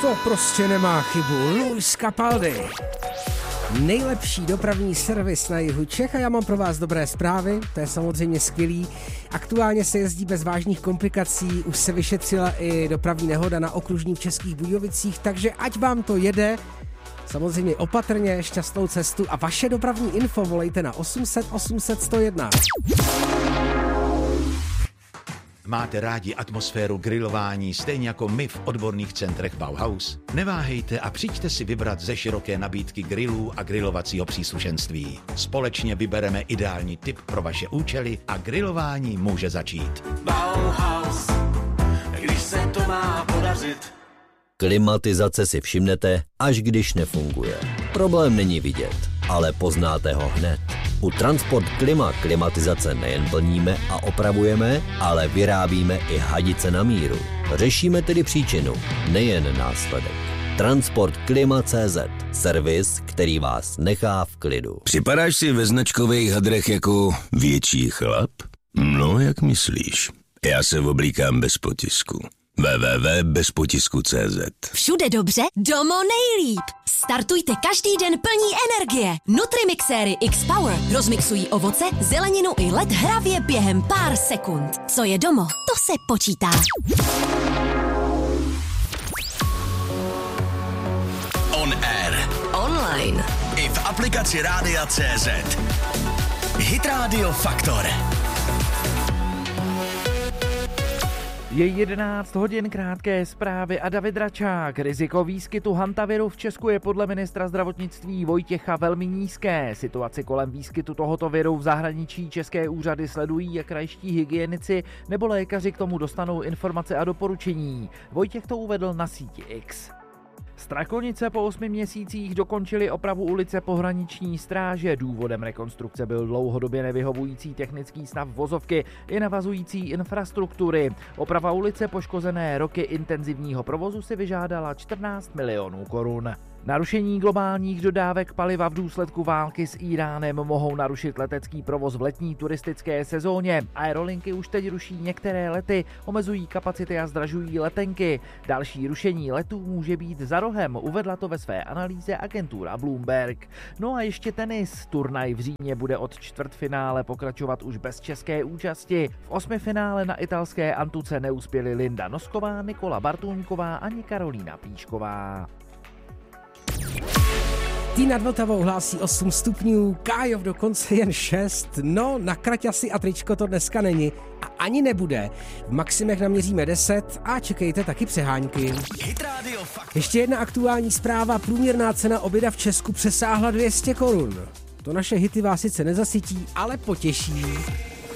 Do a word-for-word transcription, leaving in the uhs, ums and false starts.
To prostě nemá chybu. Luis Capaldi. Nejlepší dopravní servis na jihu Čech a já mám pro vás dobré zprávy, to je samozřejmě skvělý. Aktuálně se jezdí bez vážných komplikací, už se vyšetřila i dopravní nehoda na okružní v Českých Budějovicích, takže ať vám to jede, samozřejmě opatrně, šťastnou cestu a vaše dopravní info volejte na osm set osm set sto jedna. Máte rádi atmosféru grilování stejně jako my v odborných centrech Bauhaus? Neváhejte a přijďte si vybrat ze široké nabídky grillů a grilovacího příslušenství. Společně vybereme ideální tip pro vaše účely a grilování může začít. Bauhaus, když se to má podařit. Klimatizace si všimnete, až když nefunguje. Problém není vidět, ale poznáte ho hned. U Transport Klima klimatizace nejen plníme a opravujeme, ale vyrábíme i hadice na míru. Řešíme tedy příčinu, nejen následek. Transport Klima tečka cé zet. Servis, který vás nechá v klidu. Připadáš si ve značkových hadrech jako větší chlap? No, jak myslíš? Já se oblíkám bez potisku. w w w tečka bez potisku tečka cé zet. Všude dobře, domo nejlíp. Startujte každý den plní energie. Nutrimixéry X-Power rozmixují ovoce, zeleninu i led hravě během pár sekund. Co je domo, to se počítá. On air. Online. I v aplikaci Rádia tečka cé zet. Hit Radio Faktor. Je jedenáct hodin, krátké zprávy a David Račák. Riziko výskytu hantaviru v Česku je podle ministra zdravotnictví Vojtěcha velmi nízké. Situaci kolem výskytu tohoto viru v zahraničí české úřady sledují jak krajští hygienici nebo lékaři k tomu dostanou informace a doporučení. Vojtěch to uvedl na síti X. Strakonice po osmi měsících dokončili opravu ulice Pohraniční stráže. Důvodem rekonstrukce byl dlouhodobě nevyhovující technický stav vozovky i navazující infrastruktury. Oprava ulice poškozené roky intenzivního provozu si vyžádala čtrnáct milionů korun. Narušení globálních dodávek paliva v důsledku války s Íránem mohou narušit letecký provoz v letní turistické sezóně. Aerolinky už teď ruší některé lety, omezují kapacity a zdražují letenky. Další rušení letů může být za rohem, uvedla to ve své analýze agentura Bloomberg. No a ještě tenis. Turnaj v Římě bude od čtvrtfinále pokračovat už bez české účasti. V osmifinále na italské Antuce neuspěli Linda Nosková, Nikola Bartůňková ani Karolína Plíšková. Tý nad Vltavou hlásí osm stupňů, Kájov dokonce jen šest, no na kraťasy a tričko to dneska není a ani nebude. V maximech naměříme deset a čekejte taky přehánky. Ještě jedna aktuální zpráva, průměrná cena oběda v Česku přesáhla dvě stě korun. To naše hity vás sice nezasytí, ale potěší.